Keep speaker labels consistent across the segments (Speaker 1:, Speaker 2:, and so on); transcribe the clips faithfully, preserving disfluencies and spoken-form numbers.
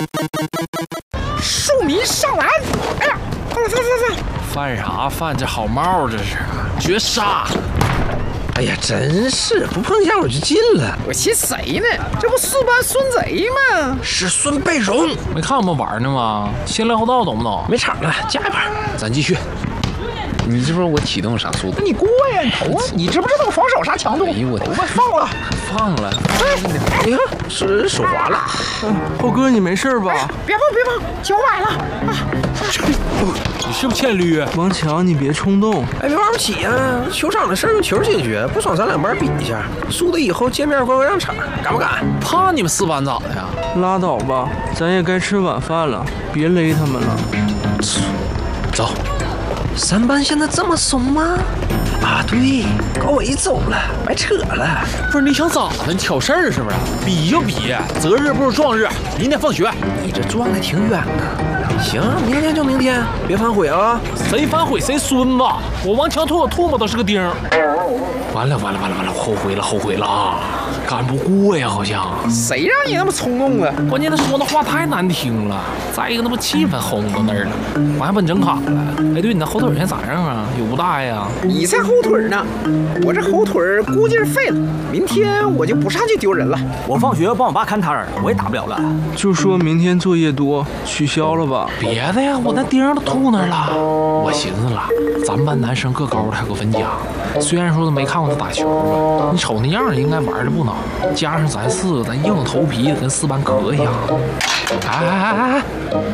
Speaker 1: 庶民上篮！哎呀，犯了犯了犯了！
Speaker 2: 犯啥犯？这好帽这是绝杀！
Speaker 3: 哎呀，真是不碰一下我就进了。
Speaker 1: 我气谁呢？这不四班孙贼吗？
Speaker 3: 是孙贝荣。
Speaker 2: 没看我们玩呢吗？先来后到，懂不懂？
Speaker 3: 没场了，加一盘，咱继续。你知不知道我启动啥速度？
Speaker 1: 那你过呀，你投啊！你知不知道我防守啥强度？
Speaker 3: 哎呦我的，
Speaker 1: 我放了，
Speaker 2: 放了。
Speaker 3: 哎呀，是手滑了。
Speaker 4: 浩哥，你没事吧？
Speaker 1: 别碰别碰，脚崴了啊！
Speaker 2: 你是不是欠驴？
Speaker 4: 王强，你别冲动。
Speaker 3: 哎，别玩不起啊！球场的事用球解决，不爽咱两班比一下，输了以后见面乖乖让场，敢不敢？
Speaker 2: 怕你们四班咋的呀？
Speaker 4: 拉倒吧，咱也该吃晚饭了，别勒他们了。
Speaker 3: 走。三班现在这么松吗？啊，对，高伟走了，白扯了。
Speaker 2: 不是你想咋的？你挑事儿是不是？比就比，择日不如撞日。明天放学。
Speaker 3: 你这撞的挺远呢。行，明天就明天，别反悔啊！
Speaker 2: 谁反悔谁孙子！我王强吐个唾沫都是个钉。
Speaker 3: 完了完了完了完了，后悔了后悔了，干不过呀，好像。
Speaker 1: 谁让你那么冲动了？
Speaker 2: 关键他说那话太难听了，再一个那不气氛轰到那儿了，我还把你整卡了。哎，对，你那后腿现在咋样啊？有不大呀？
Speaker 1: 你才后腿呢，我这后腿估计是废了。明天我就不上去丢人了。
Speaker 5: 我放学帮我爸看摊儿，我也打不了了。
Speaker 4: 就说明天作业多，取消了吧。
Speaker 2: 别的呀，我那钉都吐那儿了。我寻思了，咱们班男生个高的还够分家，虽然说都没看过他打球吧，你瞅那样应该玩的不孬。加上咱四个，咱硬着头皮跟四班磕一下。哎哎哎哎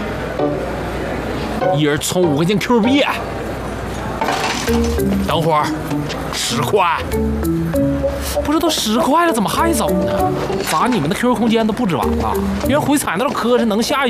Speaker 2: 哎！一人充五块钱 Q 币。等会儿，十块。不是都十块了，怎么还走呢？咋你们的 Q Q 空间都布置完了？原回踩那磕碜能下一